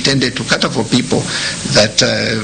intended to cater for people that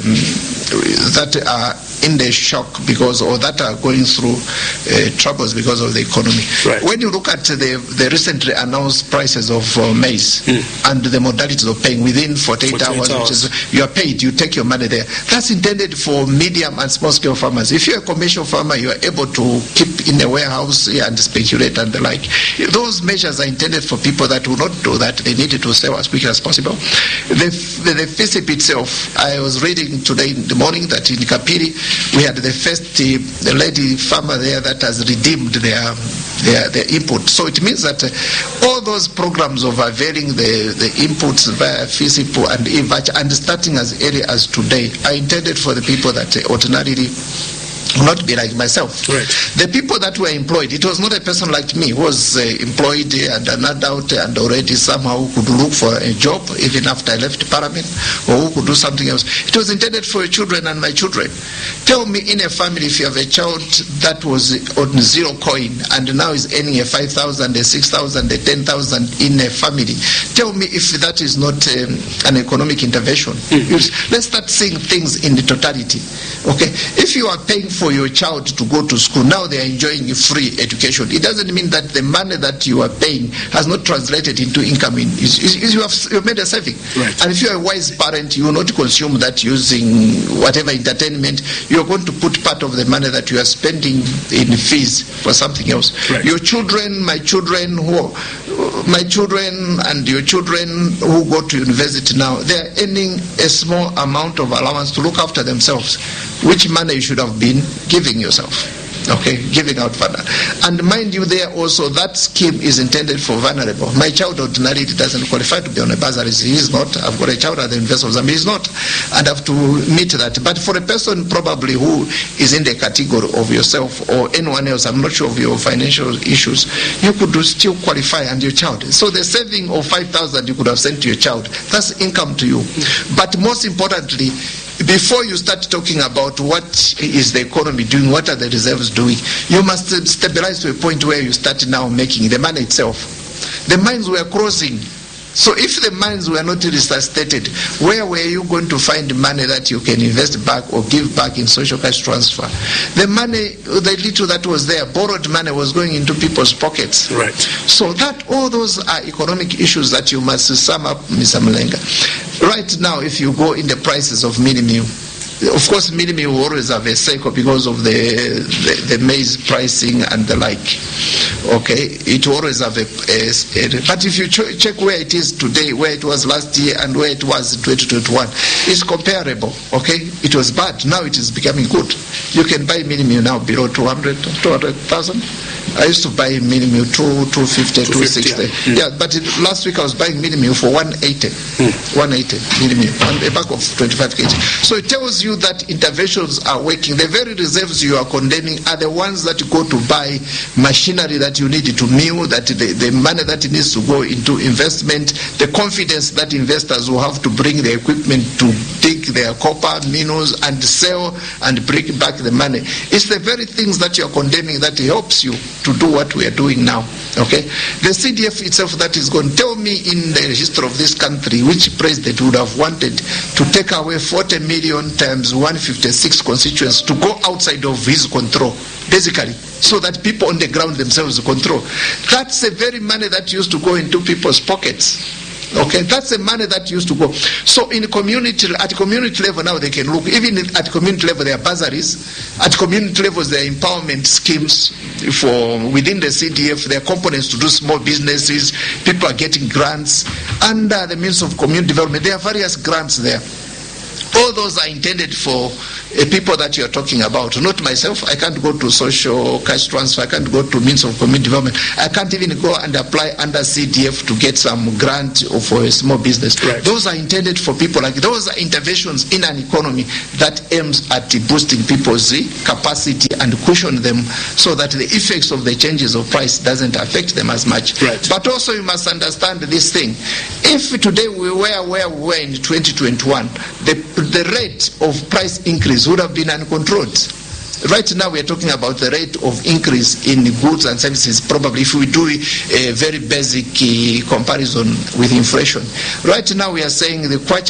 are in the shock because, or that are going through troubles because of the economy. Right. When you look at the recently announced prices of maize and the modalities of paying within 48 hours, which is you are paid, you take your money there. That's intended for medium and small scale farmers. If you're a commercial farmer, you are able to keep in a warehouse and speculate and the like. Those measures are intended for people that will not do that. They need to sell as quickly as possible. The FISIP itself, I was reading today in the morning that in Kapiri, we had the first lady farmer there that has redeemed their input. So it means that all those programs of availing the inputs via FISIP and IVACH and starting as early as today are intended for the people that ordinarily will not be like myself. Right. The people that were employed, it was not a person like me who was employed and an adult and already somehow could look for a job even after I left Parliament, or who could do something else. It was intended for your children and my children. Tell me, in a family, if you have a child that was on zero coin and now is earning a 5,000, a 6,000, a 10,000 in a family, tell me if that is not an economic intervention. Let's start seeing things in the totality. Okay, if you are paying for your child to go to school, now they are enjoying free education. It doesn't mean that the money that you are paying has not translated into income. You have made a saving. Right. And if you are a wise parent, you will not consume that using whatever entertainment. You are going to put part of the money that you are spending in fees for something else. Right. Your children, my children and your children who go to university now, they are earning a small amount of allowance to look after themselves, which money you should have been giving yourself. Okay, giving out further. And mind you, there also that scheme is intended for vulnerable. My child ordinarily doesn't qualify to be on a bursary. He is not. I've got a child at the University of Zambia. He is not. And I have to meet that. But for a person probably who is in the category of yourself or anyone else, I'm not sure of your financial issues, you could still qualify and your child. So the saving of 5,000 you could have sent to your child, that's income to you. But most importantly, before you start talking about what is the economy doing, what are the reserves doing, you must stabilize to a point where you start now making the money itself. The mines were crossing. So if the mines were not resuscitated, where were you going to find money that you can invest back or give back in social cash transfer? The money, the little that was there, borrowed money, was going into people's pockets. Right. So that all those are economic issues that you must sum up, Mr. Mlenga. Right now, if you go in the prices of mini meal, of course, mini meal will always have a cycle because of the maize pricing and the like. Okay, it will always have but if you check where it is today, where it was last year, and where it was in 2021, it's comparable. Okay, it was bad. Now it is becoming good. You can buy mini meal now below 200,000. I used to buy mini meal 250, 260. Yeah, but last week I was buying mini meal for 180. 180 mini meal, and a bag of 25 kg. So it tells you that interventions are working. The very reserves you are condemning are the ones that go to buy machinery that you need to mill, that the money that needs to go into investment, the confidence that investors will have to bring the equipment to dig their copper minerals and sell and bring back the money. It's the very things that you are condemning that helps you to do what we are doing now. Okay, the CDF itself that is gone. Tell me in the history of this country which president would have wanted to take away 40 million times 156 constituents to go outside of his control, basically, so that people on the ground themselves control. That's the very money that used to go into people's pockets. Okay, that's the money that used to go. So at community level now they can look. Even at community level there are bursaries. At community levels there are empowerment schemes for within the CDF. There are components to do small businesses. People are getting grants under the means of community development. There are various grants there. All those are intended for people that you are talking about. Not myself. I can't go to social cash transfer. I can't go to means of community development. I can't even go and apply under CDF to get some grant or for a small business. Right. Those are intended for people like those are interventions in an economy that aims at boosting people's capacity and cushion them so that the effects of the changes of price doesn't affect them as much. Right. But also you must understand this thing. If today we were where we were in 2021, the rate of price increase would have been uncontrolled. Right now we are talking about the rate of increase in goods and services, probably if we do a very basic comparison with inflation. Right now we are saying the